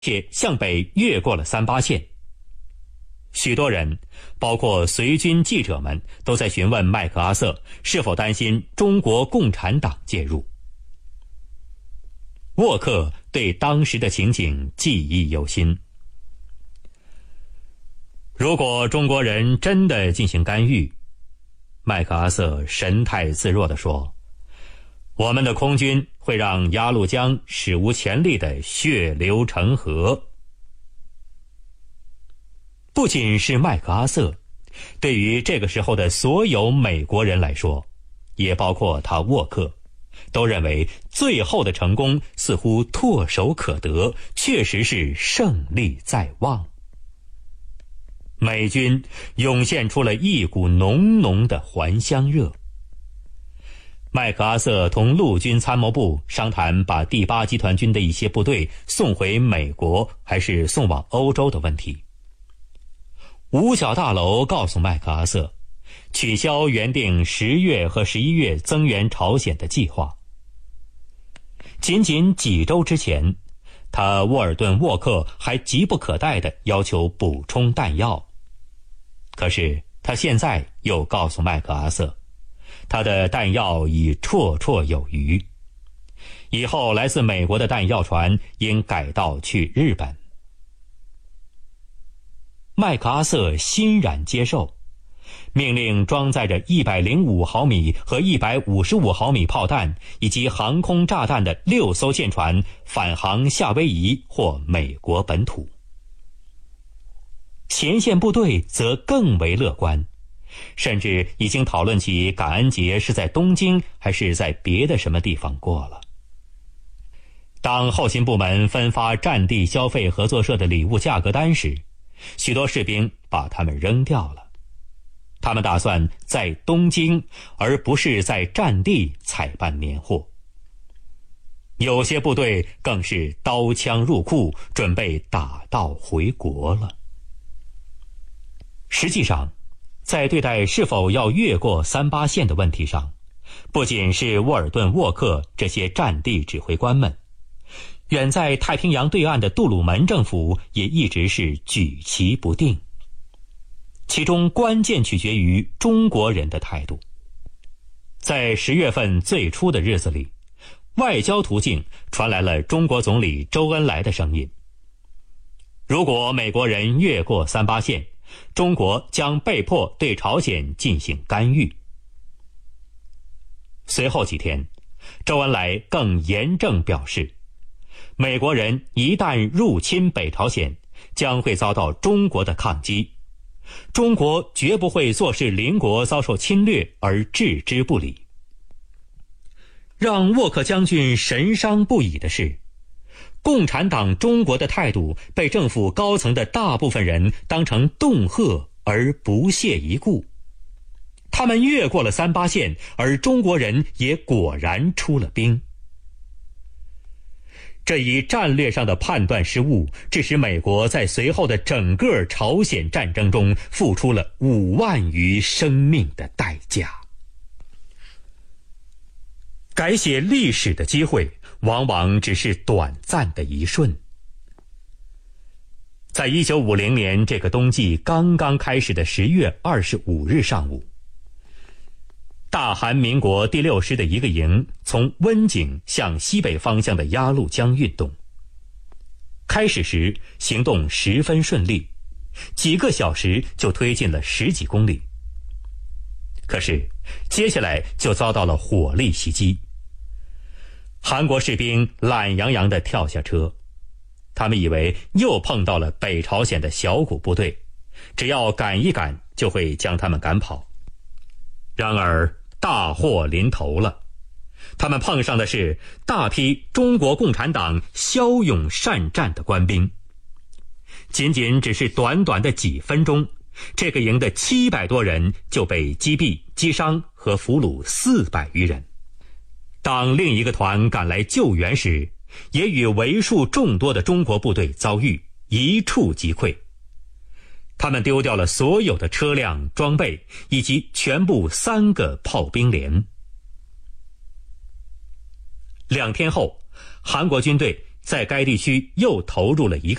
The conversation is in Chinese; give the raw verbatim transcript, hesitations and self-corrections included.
且向北越过了三八线。许多人，包括随军记者们，都在询问麦克阿瑟是否担心中国共产党介入。沃克对当时的情景记忆犹新。如果中国人真的进行干预，麦克阿瑟神态自若地说，我们的空军会让鸭绿江史无前例的血流成河。不仅是麦克阿瑟，对于这个时候的所有美国人来说，也包括他沃克，都认为最后的成功似乎唾手可得，确实是胜利在望。美军涌现出了一股浓浓的还乡热。麦克阿瑟同陆军参谋部商谈把第八集团军的一些部队送回美国还是送往欧洲的问题。五角大楼告诉麦克阿瑟，取消原定十月和十一月增援朝鲜的计划。仅仅几周之前，他沃尔顿·沃克还急不可待地要求补充弹药。可是他现在又告诉麦克阿瑟，他的弹药已绰绰有余，以后来自美国的弹药船应改道去日本。麦克阿瑟欣然接受，命令装载着一百零五毫米和一百五十五毫米炮弹以及航空炸弹的六艘舰船返航夏威夷或美国本土。前线部队则更为乐观，甚至已经讨论起感恩节是在东京还是在别的什么地方过了。当后勤部门分发战地消费合作社的礼物价格单时，许多士兵把它们扔掉了。他们打算在东京而不是在战地采办年货。有些部队更是刀枪入库，准备打道回国了。实际上，在对待是否要越过三八线的问题上，不仅是沃尔顿·沃克这些战地指挥官们，远在太平洋对岸的杜鲁门政府也一直是举棋不定。其中关键取决于中国人的态度。在十月份最初的日子里，外交途径传来了中国总理周恩来的声音：如果美国人越过三八线，中国将被迫对朝鲜进行干预。随后几天，周恩来更严正表示，美国人一旦入侵北朝鲜，将会遭到中国的抗击，中国绝不会坐视邻国遭受侵略而置之不理。让沃克将军神伤不已的是，共产党中国的态度被政府高层的大部分人当成恫吓而不屑一顾。他们越过了三八线，而中国人也果然出了兵。这一战略上的判断失误，致使美国在随后的整个朝鲜战争中付出了五万余生命的代价。改写历史的机会往往只是短暂的一瞬。在一九五零年这个冬季刚刚开始的十月二十五日上午，大韩民国第六师的一个营从温井向西北方向的鸭绿江运动。开始时行动十分顺利，几个小时就推进了十几公里。可是接下来就遭到了火力袭击。韩国士兵懒洋洋地跳下车，他们以为又碰到了北朝鲜的小股部队，只要赶一赶就会将他们赶跑。然而大祸临头了，他们碰上的是大批中国共产党骁勇善战的官兵。仅仅只是短短的几分钟，这个营的七百多人就被击毙、击伤和俘虏四百余人。当另一个团赶来救援时，也与为数众多的中国部队遭遇，一触即溃。他们丢掉了所有的车辆、装备以及全部三个炮兵连。两天后，韩国军队在该地区又投入了一个